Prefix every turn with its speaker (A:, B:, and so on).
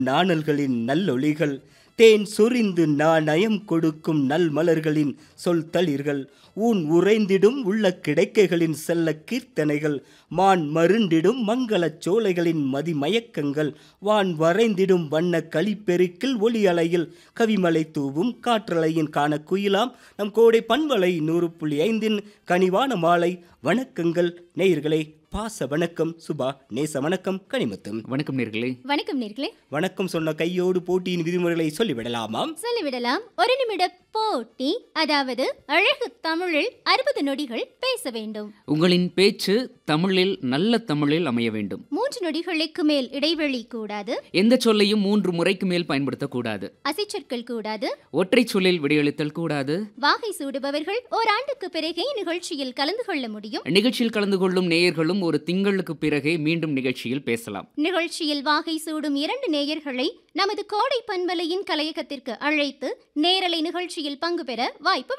A: நாணல்களின் நல்லொளிகள், தேன் சொரிந்து நாணயம் கொடுக்கும் நல்மலர்களின் சொல் தளிர்கள், ஊன் உறைந்திடும் உள்ள கிடைக்கைகளின் செல்ல கீர்த்தனைகள், மான் மருண்டிடும் மங்களச் சோலைகளின் மதிமயக்கங்கள், வான் வரைந்திடும் வண்ண களிப்பெருக்கில் ஒளி அலையில் கவிமலை தூவும் காற்றலையின் காண குயிலாம் நம் கோடை பண்பலை 100.5 கனிவான மாலை வணக்கங்கள் நேயர்களே. பாச வணக்கம் சுபா, நேச வணக்கம் கனிமுத்தும்.
B: வணக்கம் நேர்களே.
C: வணக்கம் நேர்களே.
A: வணக்கம் சொன்ன கையோடு போட்டியின் விதிமுறைகளை சொல்லிவிடலாமாம்.
C: சொல்லிவிடலாம். ஒரு நிமிட போட்டி, அதாவது அழகு தமிழில் 60 நொடிகள் பேச வேண்டும்.
B: உங்களின் பேச்சு தமிழில் நல்ல தமிழில் அமைய வேண்டும்.
C: 3 நொடிகளுக்கு மேல் இடைவெளி கூடாது.
B: எந்த சொல்லையும் 3 முறைக்கு மேல் பயன்படுத்தக்கூடாது.
C: அசைச்சொற்கள் கூடாது.
B: ஒற்றை சொல்லில் விடையளித்தல் கூடாது.
C: வாகை சூடுபவர்கள் ஓராண்டுக்கு பிறகே நிகழ்ச்சியில் கலந்து கொள்ள முடியும்.
B: நிகழ்ச்சியில் கலந்து கொள்ளும் நேயர்களும் ஒரு திங்களுக்கு பிறகே மீண்டும் நிகழ்ச்சியில் பேசலாம்.
C: நிகழ்ச்சியில் வாகை சூடும் 2 நேயர்களை நமது கோடை பண்பலையின் கலையகத்திற்கு அழைத்து நேரலை நிகழ்ச்சியில் பங்கு பெற வாய்ப்பு